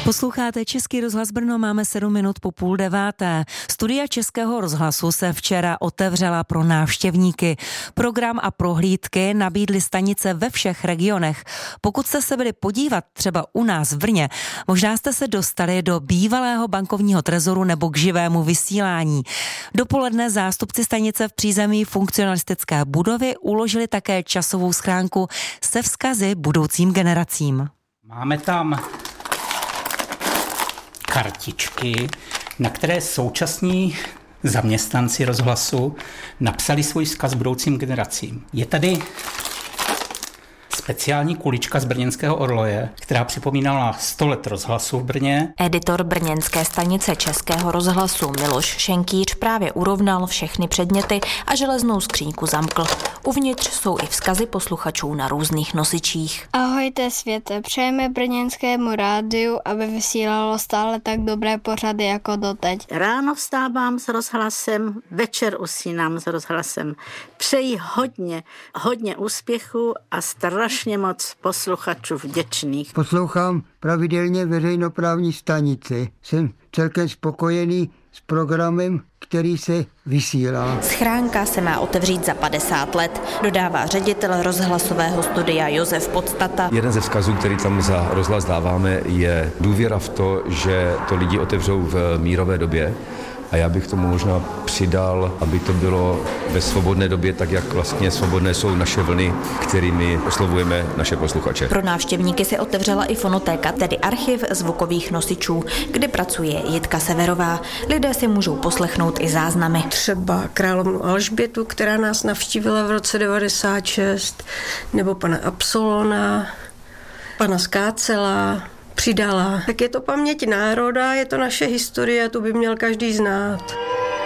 Posloucháte Český rozhlas Brno, máme 7 minut po 8:30. Studia Českého rozhlasu se včera otevřela pro návštěvníky. Program a prohlídky nabídly stanice ve všech regionech. Pokud jste se byli podívat třeba u nás v Brně, možná jste se dostali do bývalého bankovního trezoru nebo k živému vysílání. Dopoledne zástupci stanice v přízemí funkcionalistické budovy uložili také časovou schránku se vzkazy budoucím generacím. Máme tam kartičky, na které současní zaměstnanci rozhlasu napsali svůj vzkaz budoucím generacím. Je tady speciální kulička z brněnského orloje, která připomínala 100 let rozhlasu v Brně. Editor brněnské stanice Českého rozhlasu Miloš Šenkýř právě urovnal všechny předměty a železnou skříňku zamkl. Uvnitř jsou i vzkazy posluchačů na různých nosičích. Ahojte světe, přejeme brněnskému rádiu, aby vysílalo stále tak dobré pořady jako doteď. Ráno vstávám s rozhlasem, večer usínám s rozhlasem. Přeji hodně úspěchu a strašně moc posluchačů vděčných. Poslouchám pravidelně veřejnoprávní stanici. Jsem celkem spokojený s programem, který se vysílá. Schránka se má otevřít za 50 let, dodává ředitel rozhlasového studia Josef Podstata. Jeden ze vzkazů, který tam za rozhlas dáváme, je důvěra v to, že to lidi otevřou v mírové době. A já bych tomu možná přidal, aby to bylo ve svobodné době, tak jak vlastně svobodné jsou naše vlny, kterými oslovujeme naše posluchače. Pro návštěvníky se otevřela i fonotéka, tedy archiv zvukových nosičů, kde pracuje Jitka Severová. Lidé si můžou poslechnout i záznamy. Třeba královnu Alžbětu, která nás navštívila v roce 96, nebo pana Absolona, pana Skácela, Přidala. Tak je to paměť národa, je to naše historie, tu by měl každý znát.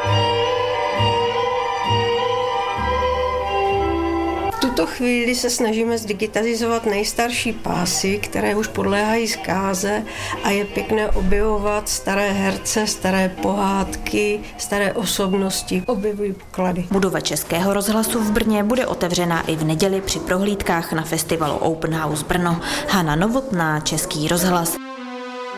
V tuto chvíli se snažíme zdigitalizovat nejstarší pásy, které už podléhají zkáze a je pěkné objevovat staré herce, staré pohádky, staré osobnosti. Objevují poklady. Budova Českého rozhlasu v Brně bude otevřena i v neděli při prohlídkách na festivalu Open House Brno. Hana Novotná, Český rozhlas.